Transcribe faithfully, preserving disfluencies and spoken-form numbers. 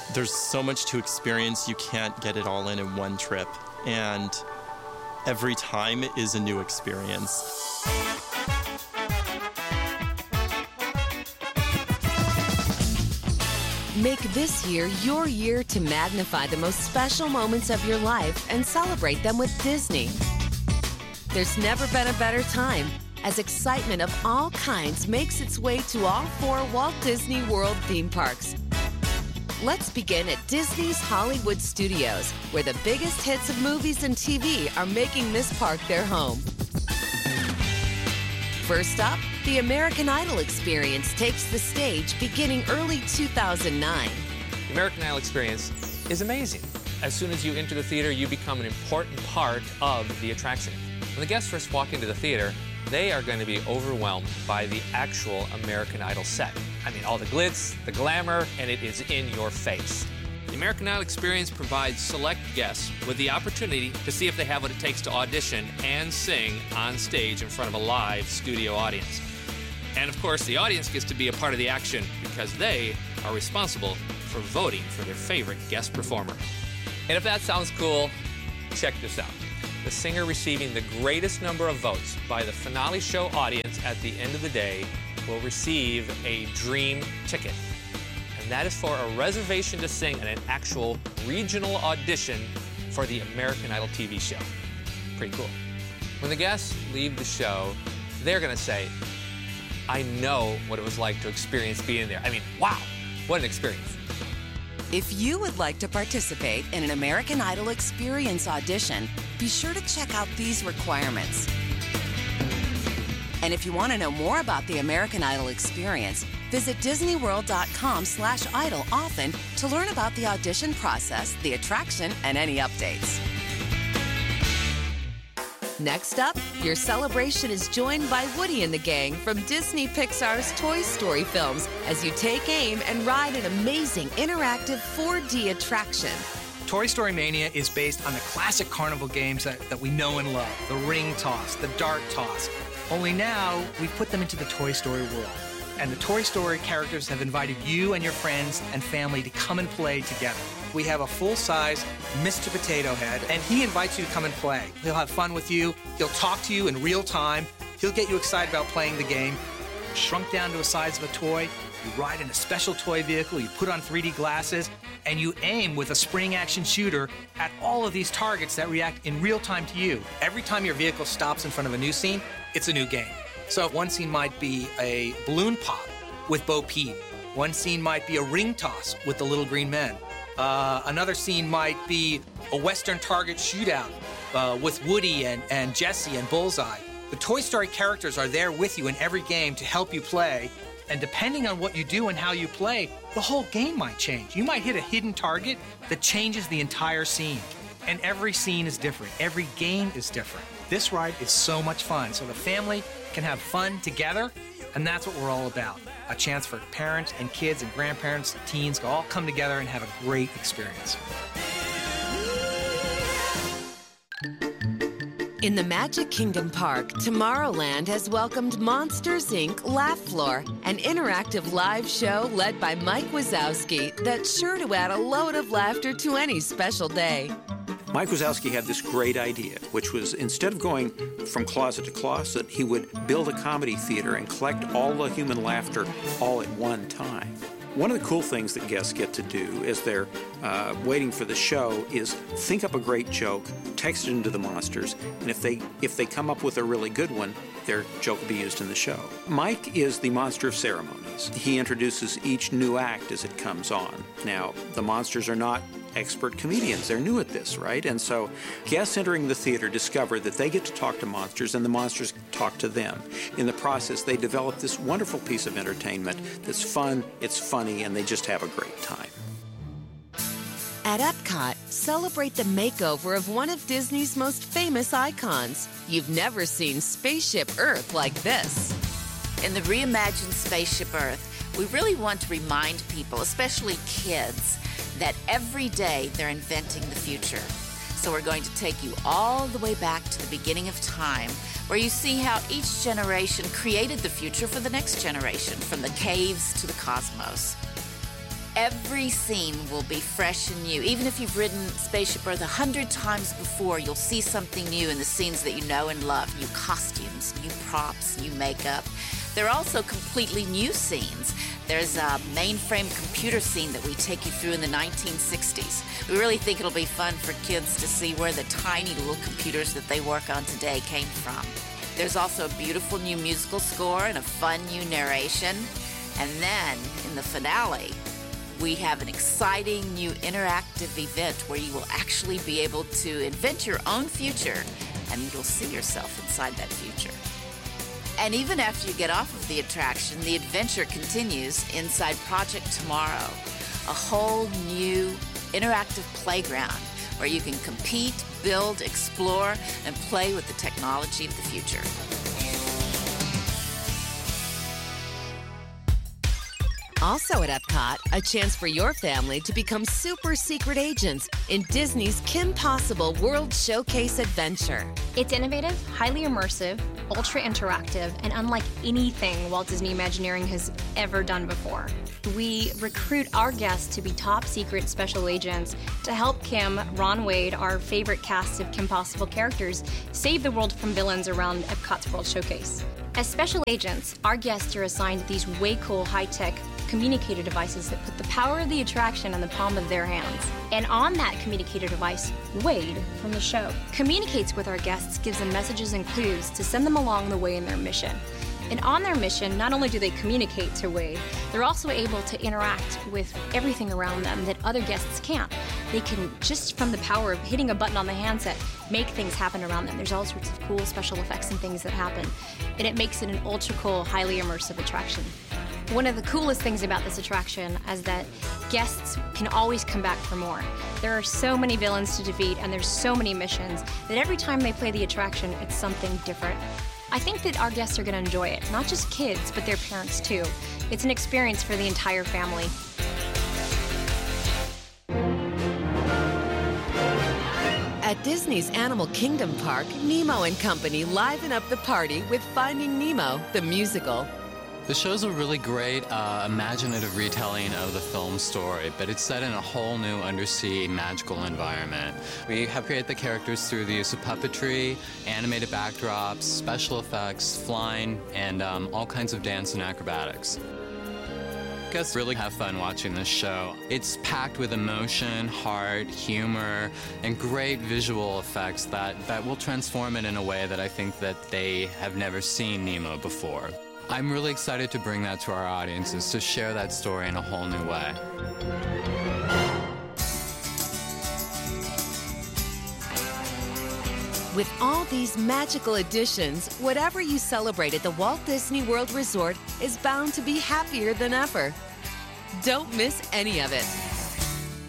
There's so much to experience, you can't get it all in in one trip. And every time is a new experience. Make this year your year to magnify the most special moments of your life and celebrate them with Disney. There's never been a better time as excitement of all kinds makes its way to all four Walt Disney World theme parks. Let's begin at Disney's Hollywood Studios, where the biggest hits of movies and T V are making this park their home. First up, the American Idol experience takes the stage beginning early two thousand nine. The American Idol experience is amazing. As soon as you enter the theater, you become an important part of the attraction. When the guests first walk into the theater, they are going to be overwhelmed by the actual American Idol set. I mean, all the glitz, the glamour, and it is in your face. The American Idol experience provides select guests with the opportunity to see if they have what it takes to audition and sing on stage in front of a live studio audience. And of course, the audience gets to be a part of the action because they are responsible for voting for their favorite guest performer. And if that sounds cool, check this out. The singer receiving the greatest number of votes by the finale show audience at the end of the day will receive a dream ticket. And that is for a reservation to sing at an actual regional audition for the American Idol T V show. Pretty cool. When the guests leave the show, they're going to say, I know what it was like to experience being there. I mean, wow, what an experience. If you would like to participate in an American Idol experience audition, be sure to check out these requirements. And if you want to know more about the American Idol experience, visit disneyworld.com slash idol often to learn about the audition process, the attraction, and any updates. Next up, your celebration is joined by Woody and the gang from Disney Pixar's Toy Story films as you take aim and ride an amazing interactive four D attraction. Toy Story Mania is based on the classic carnival games that, that we know and love. The ring toss, the dart toss. Only now, we've put them into the Toy Story world. And the Toy Story characters have invited you and your friends and family to come and play together. We have a full-size Mister Potato Head, and he invites you to come and play. He'll have fun with you. He'll talk to you in real time. He'll get you excited about playing the game. Shrunk down to the size of a toy, you ride in a special toy vehicle, you put on three D glasses, and you aim with a spring-action shooter at all of these targets that react in real time to you. Every time your vehicle stops in front of a new scene, it's a new game. So one scene might be a balloon pop with Bo Peep. One scene might be a ring toss with the Little Green Men. Uh, another scene might be a Western target shootout uh, with Woody and, and Jessie and Bullseye. The Toy Story characters are there with you in every game to help you play, and depending on what you do and how you play, the whole game might change. You might hit a hidden target that changes the entire scene, and every scene is different. Every game is different. This ride is so much fun, so the family can have fun together, and that's what we're all about. A chance for parents and kids and grandparents and teens to all come together and have a great experience. In the Magic Kingdom Park, Tomorrowland has welcomed Monsters, Incorporated. Laugh Floor, an interactive live show led by Mike Wazowski that's sure to add a load of laughter to any special day. Mike Wazowski had this great idea, which was instead of going from closet to closet, he would build a comedy theater and collect all the human laughter all at one time. One of the cool things that guests get to do as they're uh, waiting for the show is think up a great joke, text it into the monsters, and if they if they come up with a really good one, their joke will be used in the show. Mike is the monster of ceremonies. He introduces each new act as it comes on. Now, the monsters are not expert comedians. They're new at this, right? And so guests entering the theater discover that they get to talk to monsters and the monsters talk to them. In the process, they develop this wonderful piece of entertainment that's fun, it's funny, and they just have a great time. At Epcot, celebrate the makeover of one of Disney's most famous icons. You've never seen Spaceship Earth like this. In the reimagined Spaceship Earth, we really want to remind people, especially kids, that every day they're inventing the future. So we're going to take you all the way back to the beginning of time, where you see how each generation created the future for the next generation, from the caves to the cosmos. Every scene will be fresh and new. Even if you've ridden Spaceship Earth a hundred times before, you'll see something new in the scenes that you know and love. New costumes, new props, new makeup. There are also completely new scenes. There's a mainframe computer scene that we take you through in the nineteen sixties. We really think it'll be fun for kids to see where the tiny little computers that they work on today came from. There's also a beautiful new musical score and a fun new narration. And then, in the finale, we have an exciting new interactive event where you will actually be able to invent your own future, and you'll see yourself inside that future. And even after you get off of the attraction, the adventure continues inside Project Tomorrow, a whole new interactive playground where you can compete, build, explore, and play with the technology of the future. Also at Epcot, a chance for your family to become super secret agents in Disney's Kim Possible World Showcase Adventure. It's innovative, highly immersive, ultra interactive, and unlike anything Walt Disney Imagineering has ever done before. We recruit our guests to be top secret special agents to help Kim, Ron Wade, our favorite cast of Kim Possible characters, save the world from villains around Epcot's World Showcase. As special agents, our guests are assigned these way cool high-tech communicator devices that put the power of the attraction in the palm of their hands. And on that communicator device, Wade, from the show, communicates with our guests, gives them messages and clues to send them along the way in their mission. And on their mission, not only do they communicate to Wade, they're also able to interact with everything around them that other guests can't. They can, just from the power of hitting a button on the handset, make things happen around them. There's all sorts of cool special effects and things that happen. And it makes it an ultra cool, highly immersive attraction. One of the coolest things about this attraction is that guests can always come back for more. There are so many villains to defeat and there's so many missions that every time they play the attraction, it's something different. I think that our guests are going to enjoy it, not just kids, but their parents too. It's an experience for the entire family. At Disney's Animal Kingdom Park, Nemo and Company liven up the party with Finding Nemo, the musical. The show's a really great, uh, imaginative retelling of the film story, but it's set in a whole new undersea magical environment. We have created the characters through the use of puppetry, animated backdrops, special effects, flying, and um, all kinds of dance and acrobatics. Guests really have fun watching this show. It's packed with emotion, heart, humor, and great visual effects that, that will transform it in a way that I think that they have never seen Nemo before. I'm really excited to bring that to our audiences, to share that story in a whole new way. With all these magical additions, whatever you celebrate at the Walt Disney World Resort is bound to be happier than ever. Don't miss any of it.